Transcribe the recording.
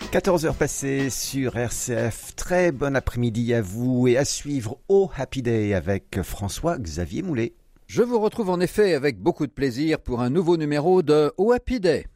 14 heures passées sur RCF. Très bon après-midi à vous et à suivre Oh Happy Day avec François-Xavier Moulet. Je vous retrouve en effet avec beaucoup de plaisir pour un nouveau numéro de Oh Happy Day.